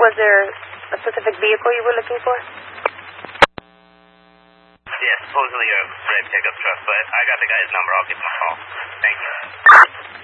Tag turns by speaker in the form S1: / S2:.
S1: Was there a specific vehicle you were looking for?
S2: Yeah, supposedly a red pickup truck, but I got the guy's number. I'll give him a call. Thank you.